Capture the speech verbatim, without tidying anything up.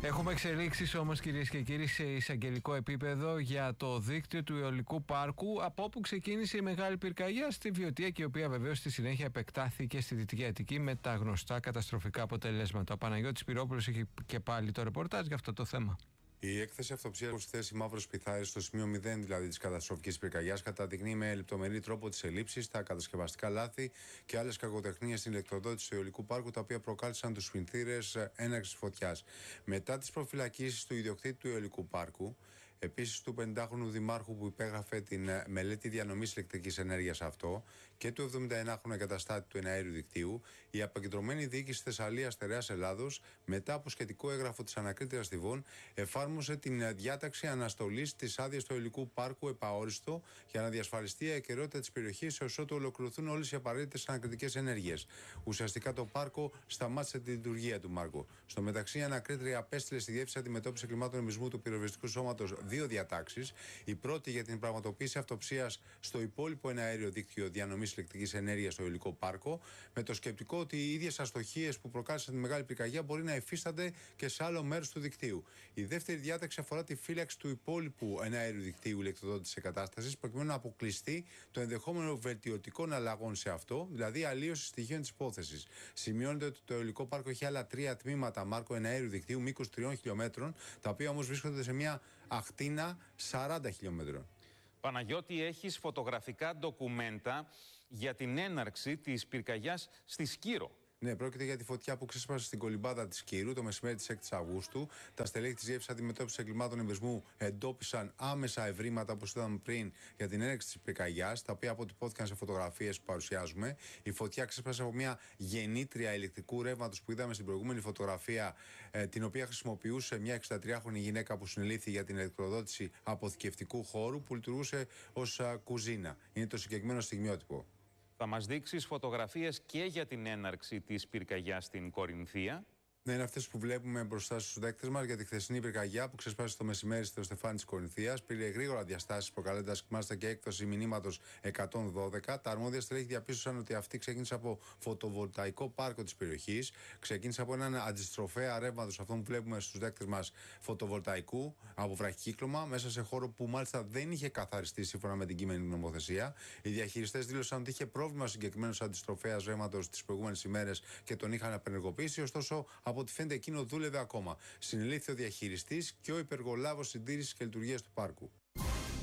Έχουμε εξελίξεις όμως, κυρίες και κύριοι, σε εισαγγελικό επίπεδο για το δίκτυο του Αιωλικού Πάρκου, από όπου ξεκίνησε η μεγάλη πυρκαγιά στη Βιωτία και η οποία βεβαίως στη συνέχεια επεκτάθηκε στη Δυτική Αττική με τα γνωστά καταστροφικά αποτελέσματα. Ο Παναγιώτης Πυρόπουλος έχει και πάλι το ρεπορτάζ για αυτό το θέμα. Η έκθεση αυτοψίας που στη θέση Μαύρος Πιθάρης, στο σημείο μηδέν δηλαδή της καταστροφικής πυρκαγιάς, καταδεικνύει με λεπτομερή τρόπο τις ελλείψεις, τα κατασκευαστικά λάθη και άλλες κακοτεχνίες στην ηλεκτροδότηση του Αιωλικού Πάρκου, τα οποία προκάλεσαν τους σφινθήρες έναρξης φωτιάς. Μετά τις προφυλακίσεις του ιδιοκτήτη του Αιωλικού Πάρκου, επίσης του πενηντάχρονου δημάρχου που υπέγραφε την μελέτη διανομής ηλεκτρικής ενέργειας αυτό και του εβδομηνταενάχρονου εγκαταστάτη του εναέριου δικτύου, η αποκεντρωμένη διοίκηση Θεσσαλίας Στερεάς Ελλάδος, μετά από σχετικό έγγραφο της ανακρίτριας Θηβών, εφάρμοσε την διάταξη αναστολής της άδειας του Αιωλικού Πάρκου επαόριστο για να διασφαλιστεί η ακεραιότητα της περιοχής έως ότου ολοκληρωθούν όλες οι απαραίτητες ανακριτικές ενέργειες. Ουσιαστικά το πάρκο σταμάτησε τη λειτουργία του Μάρκου. Στο μεταξύ, η ανακρίτρια απέστειλε στη Διεύθυνση Αντιμετώπισης Εγκλημάτων Νομισμού του Πυροσβεστικού Σώματος δύο διατάξεις. Η πρώτη για την πραγματοποίηση αυτοψίας στο υπόλοιπο εναέριο δίκτυο διανομής ηλεκτρικής ενέργειας στο Αιωλικό Πάρκο, με το σκεπτικό ότι οι ίδιες αστοχίες που προκάλεσαν τη μεγάλη πυρκαγιά μπορεί να υφίστανται και σε άλλο μέρος του δικτύου. Η δεύτερη διάταξη αφορά τη φύλαξη του υπόλοιπου εναέριου δικτύου ηλεκτροδότησης εγκατάστασης, προκειμένου να αποκλειστεί το ενδεχόμενο βελτιωτικών αλλαγών σε αυτό, δηλαδή αλλίωση στοιχείων της υπόθεσης. Σημειώνεται ότι το Αιωλικό Πάρκο έχει άλλα τρία τμήματα Μάρκο εναέριου δικτύου μήκους τριών χιλιόμετρων, τα οποία όμως βρίσκονται σε μια ακτίνα σαράντα χιλιόμετρων. Παναγιώτη, έχεις φωτογραφικά ντοκουμέντα για την έναρξη της πυρκαγιάς στη Σκύρο. Ναι, πρόκειται για τη φωτιά που ξέσπασε στην κολυμπάδα της Κύρου το μεσημέρι της έκτης Αυγούστου. Τα στελέχη της Διεύθυνσης Αντιμετώπισης Εγκλημάτων Νομισμού εντόπισαν άμεσα ευρήματα, όπως είδαμε πριν, για την έναρξη της πυρκαγιάς, τα οποία αποτυπώθηκαν σε φωτογραφίες που παρουσιάζουμε. Η φωτιά ξέσπασε από μια γεννήτρια ηλεκτρικού ρεύματος που είδαμε στην προηγούμενη φωτογραφία, ε, την οποία χρησιμοποιούσε μια εξηντατριάχρονη γυναίκα που συνελήφθη για την ηλεκτροδότηση αποθηκευτικού χώρου που λειτουργούσε ως α, κουζίνα. Είναι το συγκεκριμένο στιγμιότυπο. Θα μας δείξεις φωτογραφίες και για την έναρξη της πυρκαγιάς στην Κορινθία. Ναι, είναι αυτές που βλέπουμε μπροστά στους δέκτες μας για τη χθεσινή πυρκαγιά που ξεσπάσει το μεσημέρι στο Στεφάνι της Κορινθίας. Πήρε γρήγορα διαστάσεις, προκαλώντας μάλιστα και έκδοση μηνύματος εκατόν δώδεκα. Τα αρμόδια στελέχη διαπίστωσαν ότι αυτή ξεκίνησε από φωτοβολταϊκό πάρκο της περιοχής. Ξεκίνησε από έναν αντιστροφέα ρεύματος, αυτό που βλέπουμε στους δέκτες μας, φωτοβολταϊκού, από βραχικύκλωμα, μέσα σε χώρο που μάλιστα δεν είχε καθαριστεί σύμφωνα με την κείμενη νομοθεσία. Οι διαχειριστές δήλωσαν ότι είχε πρόβλημα συγκεκριμένος αντιστροφέας ρεύματος τις προηγούμενες ημέρες και τον είχαν απενεργοποιήσει, ωστόσο. Από ό,τι φαίνεται εκείνο δούλευε ακόμα. Συνελήφθη ο διαχειριστής και ο υπεργολάβος συντήρησης και λειτουργίας του πάρκου.